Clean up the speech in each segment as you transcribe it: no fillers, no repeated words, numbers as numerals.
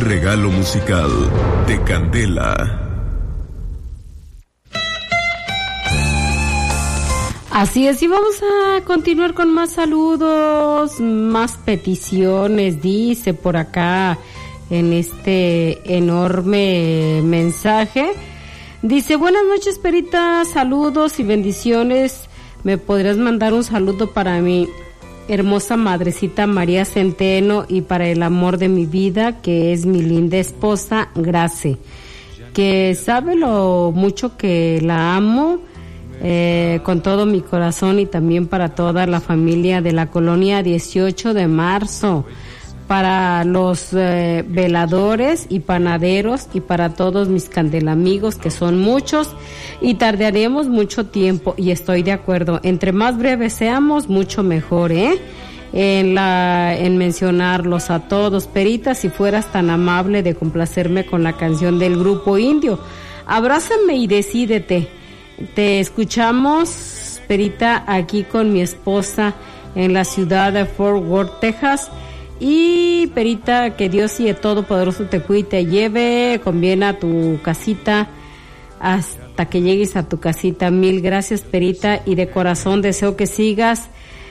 regalo musical de Candela. Así es, y vamos a continuar con más saludos, más peticiones, dice por acá en este enorme mensaje. Dice, buenas noches, Perita, saludos y bendiciones. ¿Me podrías mandar un saludo para mi hermosa madrecita María Centeno y para el amor de mi vida, que es mi linda esposa, Grace, que sabe lo mucho que la amo? Con todo mi corazón, y también para toda la familia de la colonia 18 de marzo, para los veladores y panaderos y para todos mis candelamigos, que son muchos y tardaremos mucho tiempo, y estoy de acuerdo, entre más breves seamos mucho mejor, en mencionarlos a todos. Perita, si fueras tan amable de complacerme con la canción del Grupo Indio, Abrázame y Decídete. Te escuchamos, Perita, aquí con mi esposa en la ciudad de Fort Worth, Texas. Y Perita, que Dios y el Todopoderoso te cuide y te lleve con bien a tu casita hasta que llegues a tu casita. Mil gracias, Perita, y de corazón deseo que sigas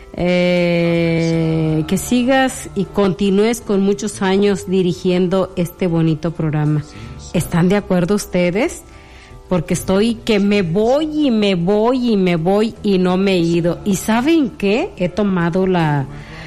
y continúes con muchos años dirigiendo este bonito programa. ¿Están de acuerdo ustedes? Porque estoy que me voy y no me he ido. ¿Y saben qué? He tomado la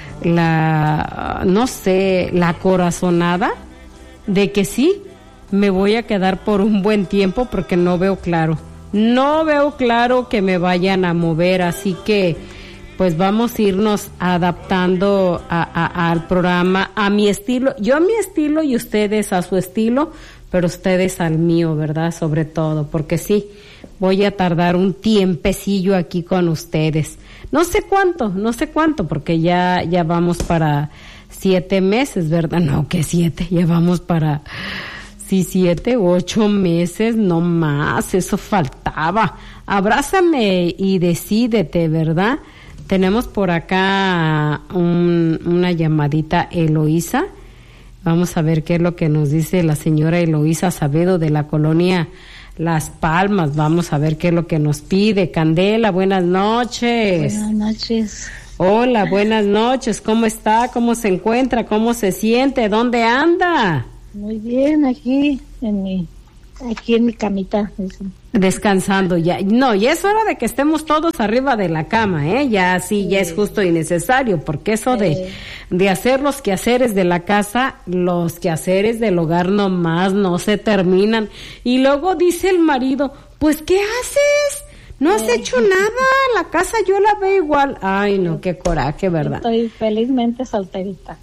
corazonada de que sí, me voy a quedar por un buen tiempo porque no veo claro que me vayan a mover, así que pues vamos a irnos adaptando al programa, a mi estilo, yo a mi estilo y ustedes a su estilo, pero ustedes al mío, ¿verdad? Sobre todo, porque sí, voy a tardar un tiempecillo aquí con ustedes. No sé cuánto, porque ya vamos para 7 meses, ¿verdad? No, que 7, ya vamos para 7 u 8 meses, no más, eso faltaba. Abrázame y decídete, ¿verdad? Tenemos por acá una llamadita, Eloísa. Vamos a ver qué es lo que nos dice la señora Eloísa Sabedo de la colonia Las Palmas. Vamos a ver qué es lo que nos pide. Candela, buenas noches. Buenas noches. Hola, buenas noches. ¿Cómo está? ¿Cómo se encuentra? ¿Cómo se siente? ¿Dónde anda? Muy bien, aquí en mi camita. Descansando ya. No, ya es hora de que estemos todos arriba de la cama, Ya sí, ya es justo y necesario, porque eso de hacer los quehaceres de la casa, los quehaceres del hogar nomás no se terminan. Y luego dice el marido, pues, ¿qué haces? No has hecho nada, la casa yo la veo igual. Ay, no, qué coraje, ¿verdad? Estoy felizmente solterita.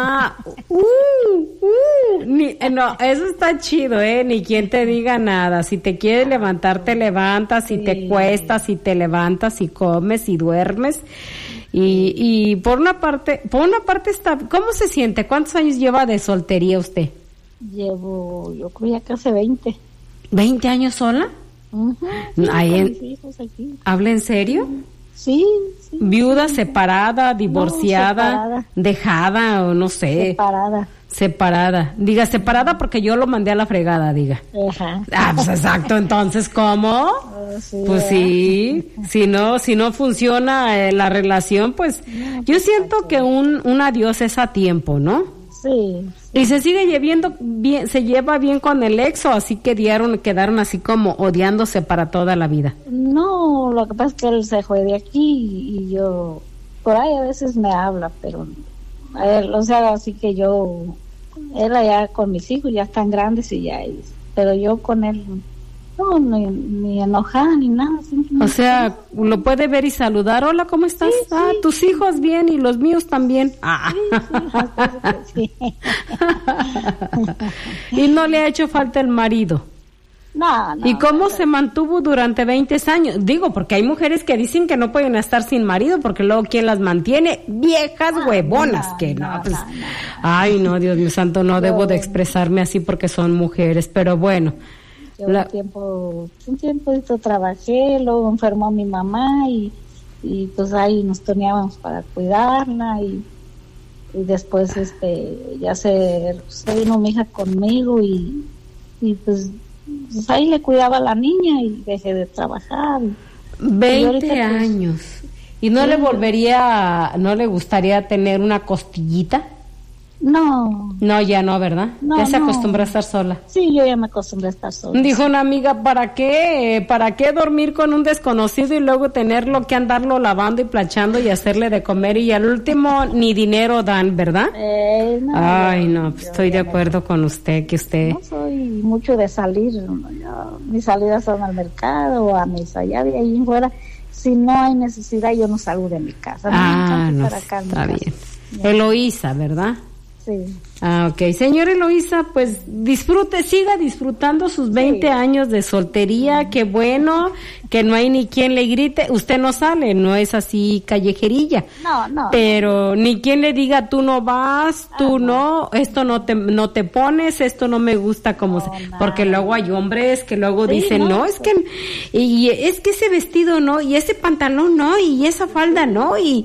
No, eso está chido, ni quien te diga nada. Si te quieres levantar, te levantas, si te cuestas, si te levantas, y comes y duermes. Y por una parte está, ¿cómo se siente? ¿Cuántos años lleva de soltería usted? Llevo, yo creo ya casi 20. ¿20 años sola? Uh-huh, sí, ¿Habla en serio? Sí. ¿Viuda, separada, divorciada, dejada o no sé? Separada. Diga separada porque yo lo mandé a la fregada, diga. Ajá. Pues exacto, entonces, ¿cómo? Sí, pues sí, si no funciona la relación, pues yo siento que un adiós es a tiempo, ¿no? Sí. Y se sigue bien, se lleva bien con el ex, o así quedaron así como odiándose para toda la vida. No, lo que pasa es que él se fue de aquí y yo, por ahí a veces me habla, pero él, o sea, así que él allá con mis hijos ya están grandes y ya, pero yo con él, no, ni enojada ni nada. O sea, lo puede ver y saludar. Hola, ¿cómo estás? Sí, sí. Tus hijos bien y los míos también. Sí. Y no le ha hecho falta el marido. No. ¿Y cómo se mantuvo durante 20 años? Digo, porque hay mujeres que dicen que no pueden estar sin marido porque luego ¿quién las mantiene? Viejas huevonas no. Ay, no, Dios mío santo, no debo de expresarme así porque son mujeres, pero bueno. Yo un tiempo trabajé, luego enfermó mi mamá y pues ahí nos turnábamos para cuidarla y y después ya se vino mi hija conmigo y pues ahí le cuidaba a la niña y dejé de trabajar. 20 años. ¿Y no le no le gustaría tener una costillita? No. No, ya no, ¿verdad? No, ya se acostumbra a estar sola. Sí, yo ya me acostumbré a estar sola. Dijo una amiga, ¿para qué dormir con un desconocido y luego tenerlo que andarlo lavando y planchando y hacerle de comer y al último ni dinero dan, ¿verdad? No, ay, no, pues estoy de acuerdo con usted, que usted... No soy mucho de salir, mis salidas son al mercado o a misa, allá de ahí fuera. Si no hay necesidad, yo no salgo de mi casa. No, está bien. Eloísa, ¿verdad? Sí. Ok, señora Eloísa, pues siga disfrutando sus 20 años de soltería, qué bueno, que no hay ni quien le grite, usted no sale, no es así callejerilla. No. Pero ni quien le diga, tú no vas, tú no, esto no te pones, esto no me gusta como porque luego hay hombres que luego dicen, es que ese vestido no, y ese pantalón no, y esa falda no, y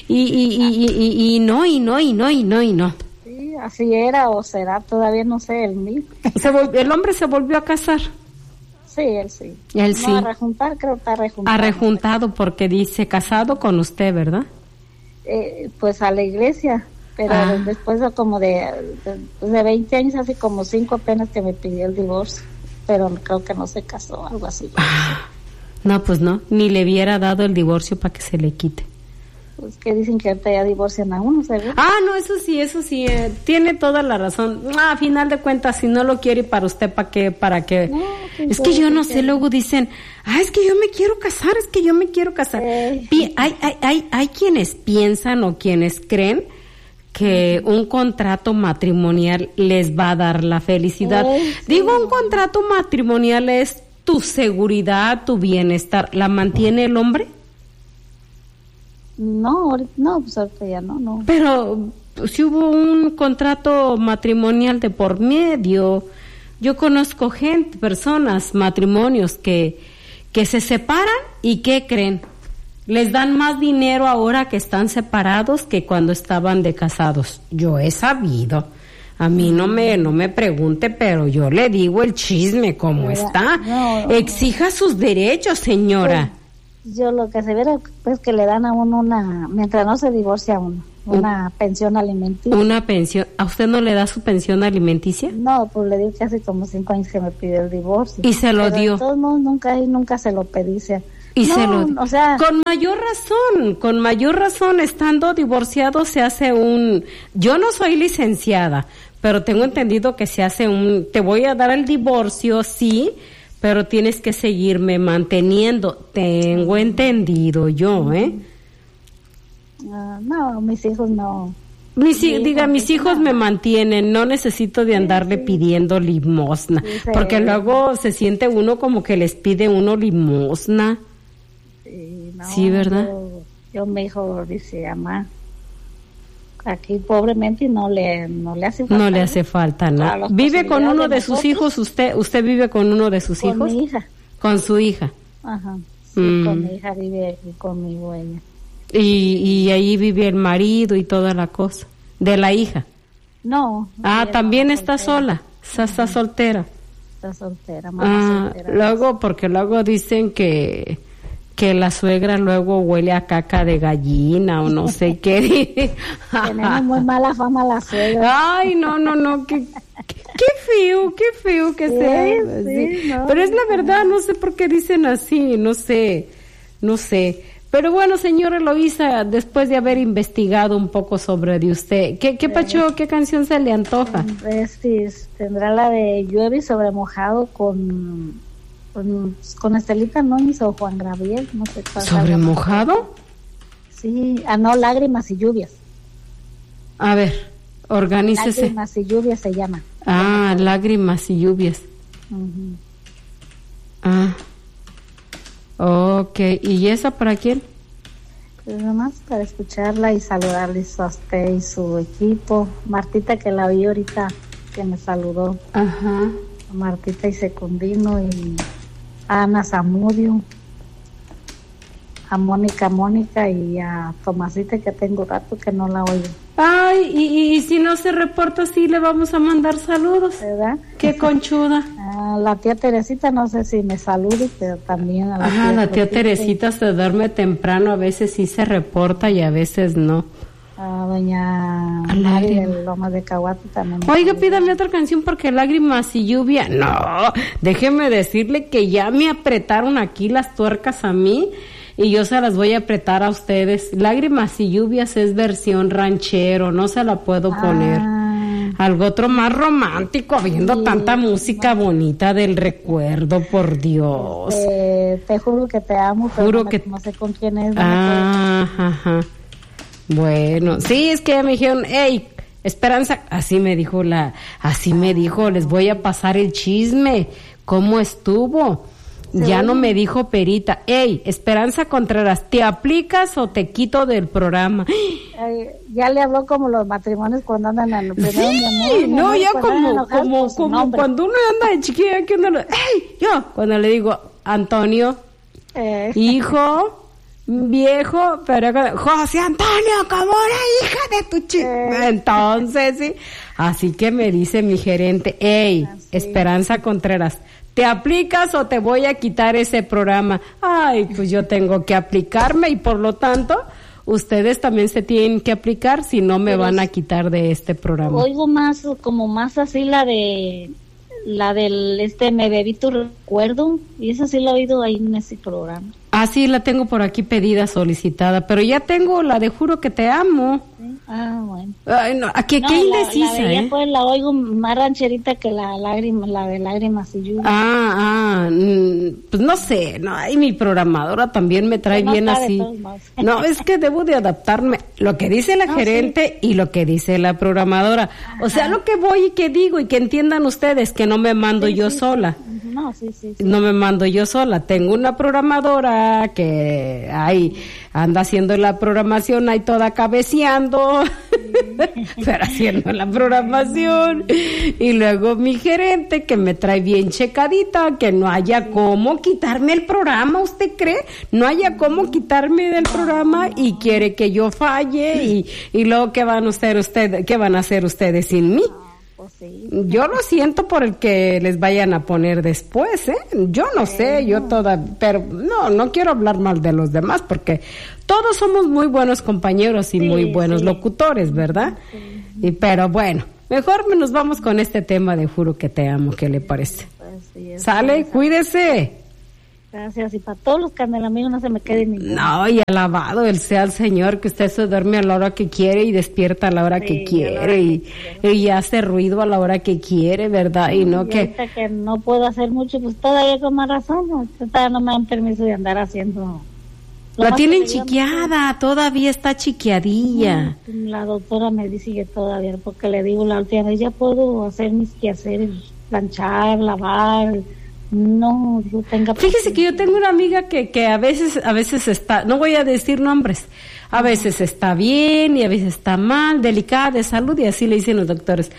no. Así era o será, todavía no sé, el mismo. El hombre se volvió a casar. Sí, él sí. Él sí. A rejuntar, creo que está rejuntado. Ha rejuntado porque dice casado con usted, ¿verdad? Pues a la iglesia, pero después de como de 20 años, hace como 5 apenas que me pidió el divorcio, pero creo que no se casó, algo así. No, pues no, ni le hubiera dado el divorcio para que se le quite. Pues que dicen que ahorita ya divorcian a uno, ¿sabes? No, eso sí, tiene toda la razón. A final de cuentas, si no lo quiere para usted, ¿para qué? No, es que yo no sé, luego dicen, es que yo me quiero casar, Hay quienes piensan o quienes creen que un contrato matrimonial les va a dar la felicidad. Digo, un contrato matrimonial es tu seguridad, tu bienestar. ¿La mantiene el hombre? No, pues ahorita ya no. Pero si hubo un contrato matrimonial de por medio, yo conozco personas, matrimonios que se separan y ¿qué creen? Les dan más dinero ahora que están separados que cuando estaban de casados. Yo he sabido. A mí no me pregunte, pero yo le digo el chisme como está. Exija sus derechos, señora. Yo lo que se ve es que le dan a uno mientras no se divorcia una pensión alimenticia. ¿Una pensión? ¿A usted no le da su pensión alimenticia? No, pues le digo que hace como 5 años que me pidió el divorcio. ¿Y se lo dio? De todos modos, nunca se lo pedí. Se lo o sea, con mayor razón, estando divorciado se hace yo no soy licenciada, pero tengo entendido que se hace te voy a dar el divorcio, sí, pero tienes que seguirme manteniendo. Tengo entendido yo, No, mis hijos no. Mis hijos me mantienen, no necesito de andarle pidiendo limosna, porque luego se siente uno como que les pide uno limosna. Sí, ¿verdad? Yo mi hijo dice, mamá, aquí pobremente no le hace falta. No le hace falta nada. ¿Vive con uno de sus hijos? ¿Usted vive con uno de sus hijos? Con mi hija. Con su hija. Ajá. Sí, con mi hija vive aquí conmigo ella. Y ahí vive el marido y toda la cosa. ¿De la hija? No. También está sola. Está soltera. Está soltera, mamá soltera. Luego dicen que la suegra luego huele a caca de gallina o no sé qué. Tenemos muy mala fama la suegra. Ay, no, qué feo que sea. Sí. No, pero es la verdad, no sé por qué dicen así, no sé. Pero bueno, señora Eloísa, después de haber investigado un poco sobre de usted, ¿qué pacho, qué canción se le antoja? Tendrá la de Llueve sobre mojado con Estelita Núñez o Juan Gabriel, no sé cuál. ¿Sobre mojado? Sí, no, Lágrimas y Lluvias. A ver, organícese. Lágrimas y Lluvias se llama. Lágrimas y Lluvias. Okay, ¿y esa para quién? Pues nomás para escucharla y saludarles a usted y su equipo. Martita, que la vi ahorita, que me saludó. Ajá. A Martita y Secundino y a Ana Zamudio, a Mónica y a Tomasita, que tengo rato que no la oigo. Ay, y si no se reporta, sí le vamos a mandar saludos. ¿Verdad? Qué conchuda. La tía Teresita, no sé si me salude, pero también a la tía Teresita se duerme temprano, a veces sí se reporta y a veces no. Doña Mari de Lomas de Caguate también. Oiga, pídame otra canción porque Lágrimas y Lluvia. No, déjeme decirle que ya me apretaron aquí las tuercas a mí. Y yo se las voy a apretar a ustedes. Lágrimas y Lluvias es versión ranchero, no se la puedo poner. Algo otro más romántico, habiendo tanta música bonita del recuerdo, por Dios. Te juro que te amo, pero no sé con quién es. Ajá. Bueno, sí, es que ya me dijeron, hey, Esperanza, así me dijo, les voy a pasar el chisme, ¿cómo estuvo? Sí. Ya no me dijo Perita, hey, Esperanza Contreras, ¿te aplicas o te quito del programa? Ya le habló como los matrimonios cuando andan en el primero, sí, mi amor, ya como cuando uno anda de chiquilla, que uno hey, yo, cuando le digo, Antonio, hijo, viejo, pero José Antonio, como una hija de tu chica. Entonces, sí, así que me dice mi gerente, hey, Esperanza Contreras, ¿te aplicas o te voy a quitar ese programa? Ay, pues yo tengo que aplicarme y por lo tanto, ustedes también se tienen que aplicar, si no me van a quitar de este programa. Oigo más, como más así la del Me Bebí Tu Recuerdo, y esa sí la he oído ahí en ese programa. Ah, sí, la tengo por aquí pedida, solicitada, pero ya tengo la de Juro que te amo. ¿Sí? Ah, bueno. Ay, no, qué indecisa, la pues la oigo más rancherita que la de Lágrimas y Lluvia. Pues no sé, no, ahí mi programadora también me trae bien así. No, es que debo de adaptarme, lo que dice la gerente y lo que dice la programadora. Ajá. O sea, lo que voy y que digo y que entiendan ustedes que no me mando yo sola. No, sí. No me mando yo sola, tengo una programadora que ahí anda haciendo la programación, ahí toda cabeceando, pero haciendo la programación, y luego mi gerente que me trae bien checadita, que no haya cómo quitarme el programa, ¿usted cree? No haya cómo quitarme del programa y quiere que yo falle y luego ¿qué van a hacer ustedes sin mí? Sí. Yo lo siento por el que les vayan a poner después, yo no sé, pero no quiero hablar mal de los demás porque todos somos muy buenos compañeros y muy buenos locutores, ¿verdad? Sí. Pero bueno, mejor nos vamos con este tema de Juro que te amo, ¿qué le parece? Pues ¿sale? Cuídese. Gracias, y para todos los candelamigos no se me quede ninguno. No, y alabado el sea el Señor, que usted se duerme a la hora que quiere y despierta a la hora que quiere y hace ruido a la hora que quiere, ¿verdad? Y no que... ahorita que no puedo hacer mucho, pues todavía con más razón, todavía no me dan permiso de andar haciendo... La tienen chiqueada, todavía está chiqueadilla. La doctora me dice que todavía, porque le digo la última vez, ya puedo hacer mis quehaceres, planchar, lavar... No, yo tenga... Fíjese que yo tengo una amiga que a veces está, no voy a decir nombres, a veces está bien y a veces está mal, delicada de salud, y así le dicen los doctores.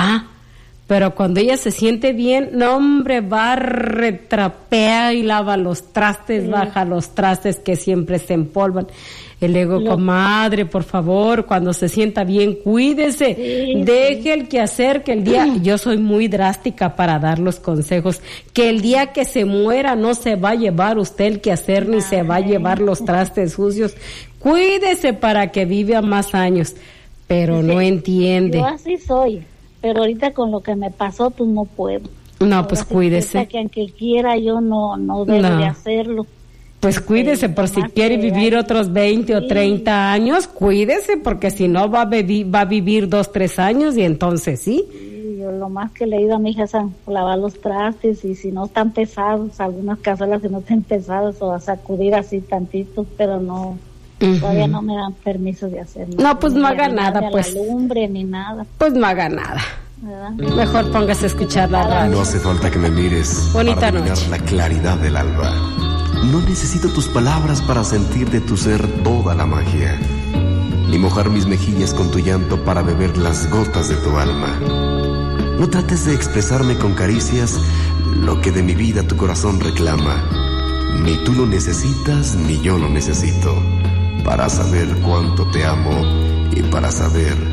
Pero cuando ella se siente bien, no hombre, barre, trapea y lava los trastes, baja los trastes que siempre se empolvan. Y le digo, comadre, por favor, cuando se sienta bien, cuídese, deje el quehacer, que el día, yo soy muy drástica para dar los consejos, que el día que se muera no se va a llevar usted el quehacer, ni se va a llevar los trastes sucios. Cuídese para que viva más años, pero no entiende. Yo así soy, pero ahorita con lo que me pasó, pues no puedo. No, pues cuídese. Que aunque quiera, yo no debo de hacerlo. Pues cuídese, por si quiere vivir otros 20 o 30 años, cuídese, porque si no va a vivir 2, 3 años y entonces sí. Yo lo más que le he ido a mi hija es a lavar los trastes y si no están pesados, algunas cazuelas que no estén pesadas o a sacudir así tantito, pero no, todavía no me dan permiso de hacer nada. No, pues no haga nada, pues. La lumbre ni nada. Pues no haga nada. ¿Verdad? Mejor póngase a escuchar la radio. No hace falta que me mires bonita para dominar la claridad del alba. No necesito tus palabras para sentir de tu ser toda la magia, ni mojar mis mejillas con tu llanto para beber las gotas de tu alma. No trates de expresarme con caricias lo que de mi vida tu corazón reclama. Ni tú lo necesitas, ni yo lo necesito, para saber cuánto te amo y para saber